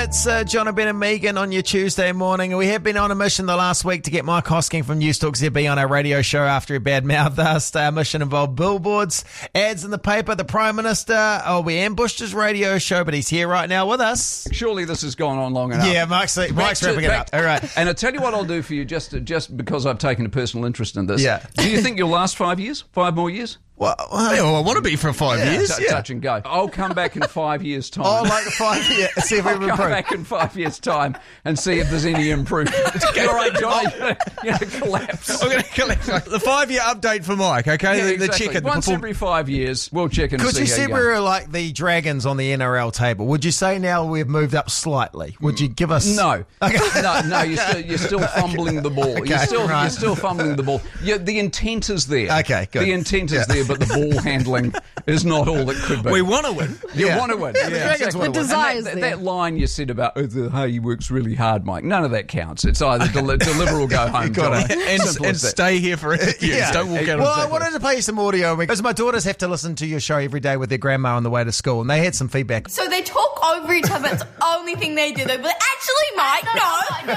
It's John, Ben and Megan on your Tuesday morning. We have been on a mission the last week to get Mike Hosking from News Talk ZB on our radio show after he badmouthed us. Our mission involved billboards, ads in the paper. The Prime Minister, we ambushed his radio show, but he's here right now with us. Surely this has gone on long enough. Yeah, Mike's wrapping it up. All right. And I'll tell you what I'll do for you, just because I've taken a personal interest in this. Yeah. Do you think you'll last 5 years? 5 more years? Well, I want to be for 5 years. Touch and go. I'll come back in 5 years' time. Oh, like 5 years. See if we've improved. I'll come back in 5 years' time and see if there's any improvement. All right, John, you're going to collapse. I'm going to collapse. The 5-year update for Mike, okay? Yeah, the exactly. check-in. Once every 5 years, we'll check in and see how Because you said you we go. were like the Dragons on the NRL table. Would you say now we've moved up slightly? Would you give us... No. Okay. No, you're still fumbling the ball. Okay, You're still fumbling the ball. The intent is there. Okay, good. The intent is there, but the ball handling is not all it could be. We want to win. You want to win. Yeah, the Dragons want to win. desire And is there. that line you said about he works really hard, Mike, none of that counts. It's either deliver or go home. Got John. it. Simple And as that. stay here for interviews. Yeah. Don't walk out Well, on I wanted to play you some audio because my daughters have to listen to your show every day with their grandma on the way to school, and they had some feedback. So they talk over each other. It's the only thing they do. They're like, actually, Mike, no.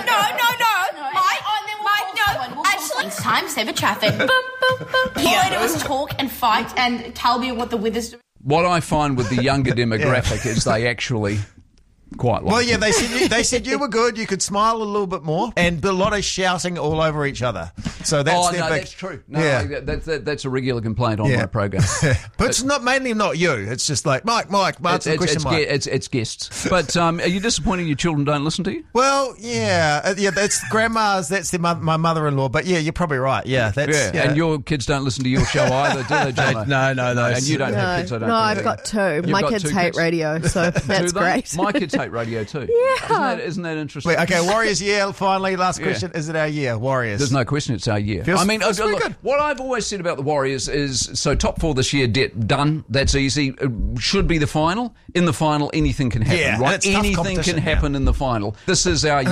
Mike, no. Actually, it's time, save a traffic. Boom, boom, boom. All they do is talk and fight and tell me what the weather's doing. What I find with the younger demographic is they actually quite like Well, yeah, it. they said you were good. You could smile a little bit more, and a lot of shouting all over each other. So that's their big. That's true. No, Yeah. that's a regular complaint on my program. But it's mainly not you. It's just like Mike, answer the question, Mike. It's guests. But are you disappointed your children don't listen to you? Well, yeah, that's grandma's. That's my mother-in-law. But yeah, you're probably right. Yeah, that's And your kids don't listen to your show either, do they, John? No. And you don't have kids, I don't No, think. I've got two. You've My got kids two hate kids? radio, so that's Do they? great. My kids hate radio too. Yeah. Isn't that interesting? Wait, okay, Warriors year. Finally, last question. Is it our year, Warriors? There's no question it's our year. Feels look, pretty good. what I've always said about the Warriors is, so top four this year, done. That's easy. Should be the final. In the final, anything can happen, Yeah, and right? it's tough Anything competition can happen in the final. This is our year.